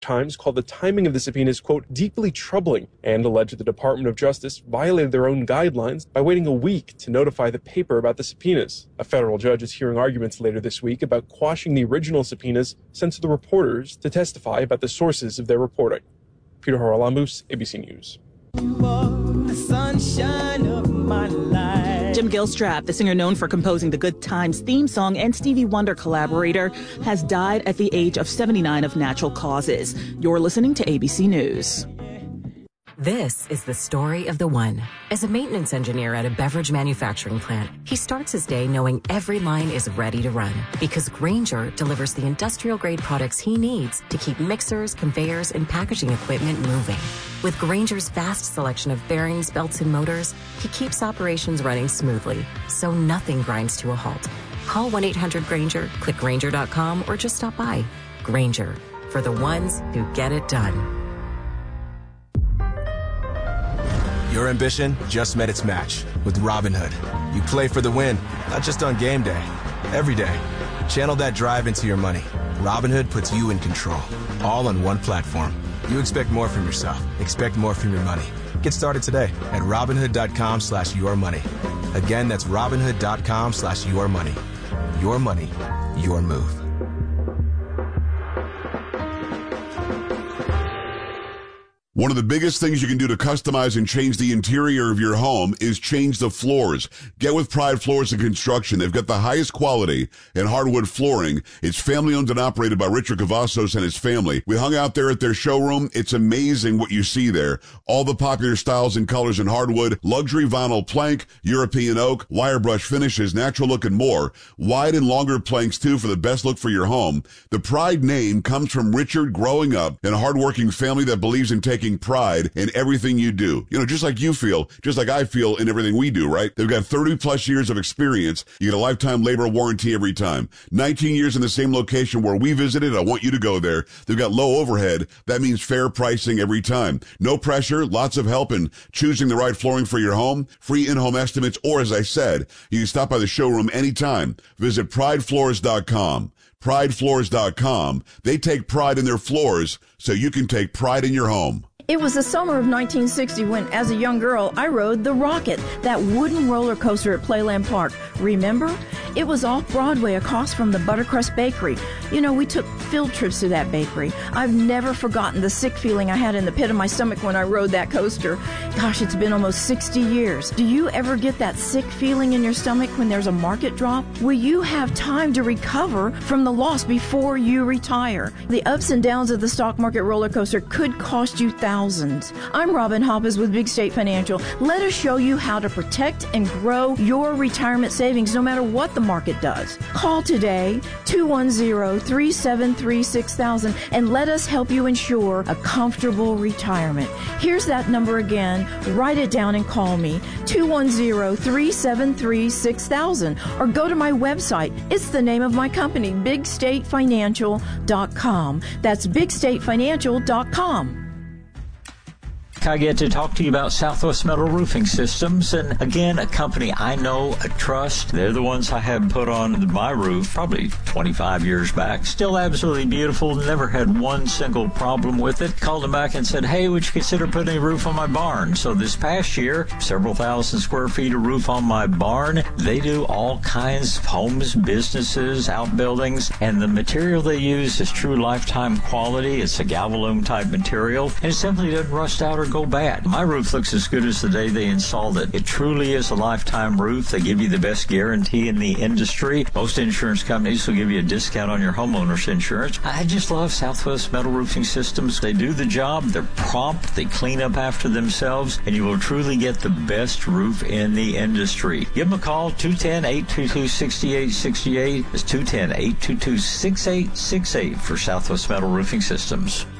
Times called the timing of the subpoenas, quote, deeply troubling, and alleged the Department of Justice violated their own guidelines by waiting a week to notify the paper about the subpoenas. A federal judge is hearing arguments later this week about quashing the original subpoenas sent to the reporters to testify about the sources of their reporting. Peter Haralambous, ABC News. The sunshine of my life. Jim Gilstrap, the singer known for composing the Good Times theme song and Stevie Wonder collaborator, has died at the age of 79 of natural causes. You're listening to ABC News. This is the story of the one. As a maintenance engineer at a beverage manufacturing plant, he starts his day knowing every line is ready to run because Grainger delivers the industrial-grade products he needs to keep mixers, conveyors, and packaging equipment moving. With Grainger's vast selection of bearings, belts, and motors, he keeps operations running smoothly, so nothing grinds to a halt. Call 1-800-GRAINGER, click Grainger.com, or just stop by. Grainger, for the ones who get it done. Your ambition just met its match with Robinhood. You play for the win, not just on game day, every day. Channel that drive into your money. Robinhood puts you in control, all on one platform. You expect more from yourself. Expect more from your money. Get started today at Robinhood.com/yourmoney. Again, that's Robinhood.com/yourmoney. Your money, your move. One of the biggest things you can do to customize and change the interior of your home is change the floors. Get with Pride Floors and Construction. They've got the highest quality in hardwood flooring. It's family owned and operated by Richard Cavazos and his family. We hung out there at their showroom. It's amazing what you see there. All the popular styles and colors in hardwood, luxury vinyl plank, European oak, wire brush finishes, natural look, and more. Wide and longer planks too for the best look for your home. The Pride name comes from Richard growing up in a hardworking family that believes in taking pride in everything you do. You know, just like you feel, just like I feel in everything we do, right? They've got 30 plus years of experience. You get a lifetime labor warranty every time. 19 years in the same location where we visited. I want you to go there. They've got low overhead. That means fair pricing every time. No pressure, lots of help in choosing the right flooring for your home, free in-home estimates, or as I said, you can stop by the showroom anytime. Visit pridefloors.com. Pridefloors.com. They take pride in their floors so you can take pride in your home. It was the summer of 1960 when, as a young girl, I rode the Rocket, that wooden roller coaster at Playland Park. Remember? It was off Broadway across from the Buttercrust Bakery. You know, we took field trips to that bakery. I've never forgotten the sick feeling I had in the pit of my stomach when I rode that coaster. Gosh, it's been almost 60 years. Do you ever get that sick feeling in your stomach when there's a market drop? Will you have time to recover from the loss before you retire? The ups and downs of the stock market roller coaster could cost you thousands. I'm Robin Hoppes with Big State Financial. Let us show you how to protect and grow your retirement savings no matter what the market does. Call today, 210-373-6000, and let us help you ensure a comfortable retirement. Here's that number again. Write it down and call me, 210-373-6000, or go to my website. It's the name of my company, BigStateFinancial.com. That's BigStateFinancial.com. I get to talk to you about Southwest Metal Roofing Systems, and again, a company I know, I trust. They're the ones I had put on my roof probably 25 years back. Still absolutely beautiful, never had one single problem with it. Called them back and said, hey, would you consider putting a roof on my barn? So this past year, several thousand square feet of roof on my barn. They do all kinds of homes, businesses, outbuildings, and the material they use is true lifetime quality. It's a Galvalume type material, and it simply doesn't rust out or go bad. My roof looks as good as the day they installed it. It truly is a lifetime roof. They give you the best guarantee in the industry. Most insurance companies will give you a discount on your homeowner's insurance. I just love Southwest Metal Roofing Systems. They do the job. They're prompt. They clean up after themselves, and you will truly get the best roof in the industry. Give them a call, 210-822-6868. It's 210-822-6868 for Southwest Metal Roofing Systems.